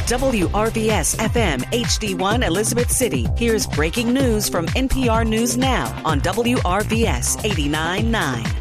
WRVS FM HD1 Elizabeth City. Here's breaking news from NPR News Now on WRVS 89.9.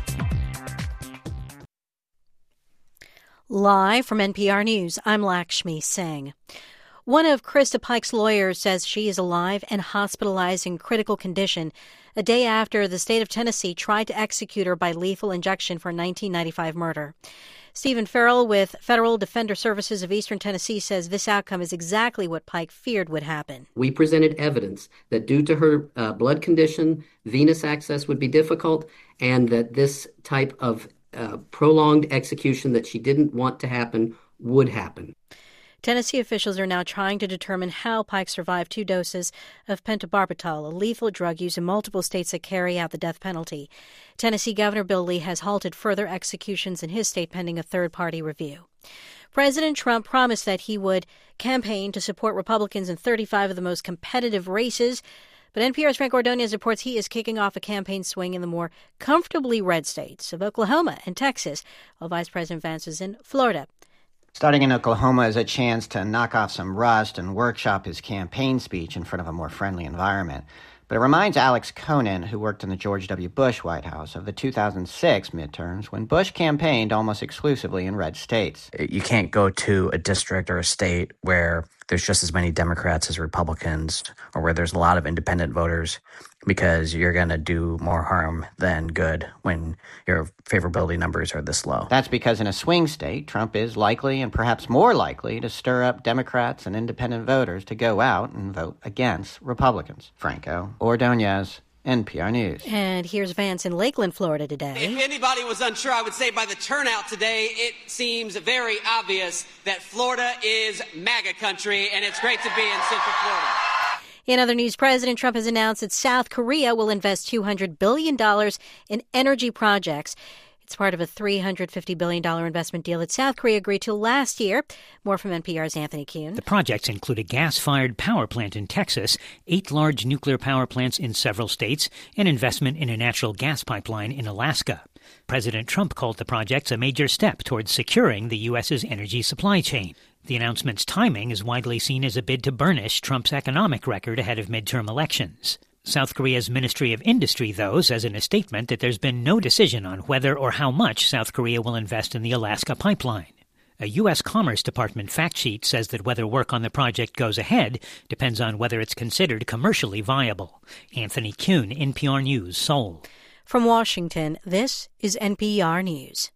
Live from NPR News, I'm Lakshmi Singh. One of Krista Pike's lawyers says she is alive and hospitalized in critical condition a day after the state of Tennessee tried to execute her by lethal injection for a 1995 murder. Stephen Farrell with Federal Defender Services of Eastern Tennessee says this outcome is exactly what Pike feared would happen. We presented evidence that due to her blood condition, venous access would be difficult, and that this type of prolonged execution that she didn't want to happen would happen. Tennessee officials are now trying to determine how Pike survived 2 doses of pentobarbital, a lethal drug used in multiple states that carry out the death penalty. Tennessee Governor Bill Lee has halted further executions in his state pending a third-party review. President Trump promised that he would campaign to support Republicans in 35 of the most competitive races, but NPR's Frank Ordonez reports he is kicking off a campaign swing in the more comfortably red states of Oklahoma and Texas, while Vice President Vance is in Florida. Starting in Oklahoma is a chance to knock off some rust and workshop his campaign speech in front of a more friendly environment. But it reminds Alex Conan, who worked in the George W. Bush White House, of the 2006 midterms when Bush campaigned almost exclusively in red states. You can't go to a district or a state where there's just as many Democrats as Republicans or where there's a lot of independent voters, because you're going to do more harm than good when your favorability numbers are this low. That's because in a swing state, Trump is likely and perhaps more likely to stir up Democrats and independent voters to go out and vote against Republicans. Franco Ordonez, NPR News. And here's Vance in Lakeland, Florida today. If anybody was unsure, I would say by the turnout today, it seems very obvious that Florida is MAGA country, and it's great to be in Central Florida. In other news, President Trump has announced that South Korea will invest $200 billion in energy projects. It's part of a $350 billion investment deal that South Korea agreed to last year. More from NPR's Anthony Kuhn. The projects include a gas-fired power plant in Texas, 8 large nuclear power plants in several states, and investment in a natural gas pipeline in Alaska. President Trump called the projects a major step towards securing the U.S.'s energy supply chain. The announcement's timing is widely seen as a bid to burnish Trump's economic record ahead of midterm elections. South Korea's Ministry of Industry, though, says in a statement that there's been no decision on whether or how much South Korea will invest in the Alaska pipeline. A U.S. Commerce Department fact sheet says that whether work on the project goes ahead depends on whether it's considered commercially viable. Anthony Kuhn, NPR News, Seoul. From Washington, this is NPR News.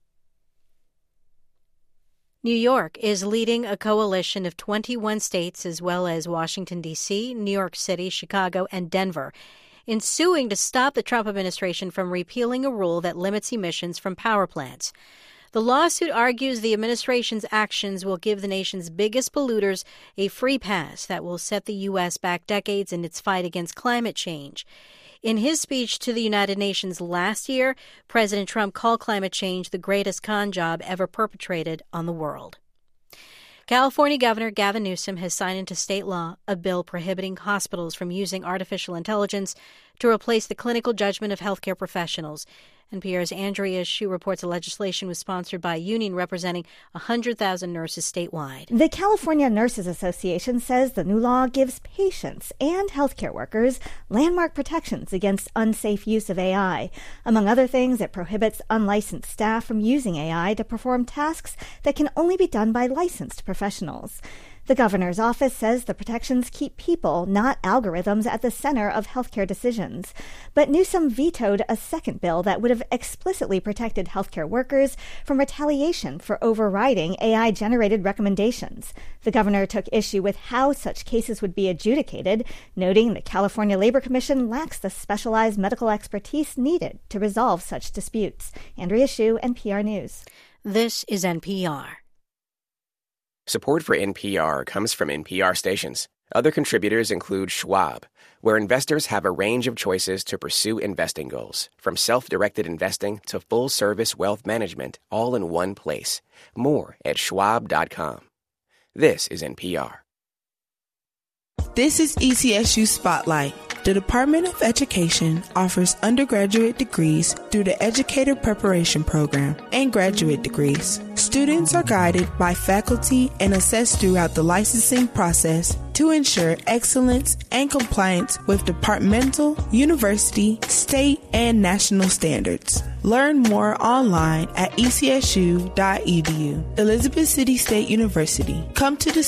New York is leading a coalition of 21 states as well as Washington, D.C., New York City, Chicago, and Denver in suing to stop the Trump administration from repealing a rule that limits emissions from power plants. The lawsuit argues the administration's actions will give the nation's biggest polluters a free pass that will set the U.S. back decades in its fight against climate change. In his speech to the United Nations last year, President Trump called climate change the greatest con job ever perpetrated on the world. California Governor Gavin Newsom has signed into state law a bill prohibiting hospitals from using artificial intelligence to replace the clinical judgment of healthcare professionals. NPR's Andrea Hsu reports the legislation was sponsored by a union representing 100,000 nurses statewide. The California Nurses Association says the new law gives patients and healthcare workers landmark protections against unsafe use of AI. Among other things, it prohibits unlicensed staff from using AI to perform tasks that can only be done by licensed professionals. The governor's office says the protections keep people, not algorithms, at the center of healthcare decisions. But Newsom vetoed a second bill that would have explicitly protected healthcare workers from retaliation for overriding AI-generated recommendations. The governor took issue with how such cases would be adjudicated, noting the California Labor Commission lacks the specialized medical expertise needed to resolve such disputes. Andrea Hsu, NPR News. This is NPR. Support for NPR comes from NPR stations. Other contributors include Schwab, where investors have a range of choices to pursue investing goals, from self-directed investing to full-service wealth management, all in one place. More at schwab.com. This is NPR. This is ETSU Spotlight. The Department of Education offers undergraduate degrees through the Educator Preparation Program and graduate degrees. Students are guided by faculty and assessed throughout the licensing process to ensure excellence and compliance with departmental, university, state, and national standards. Learn more online at ecsu.edu. Elizabeth City State University. Come to the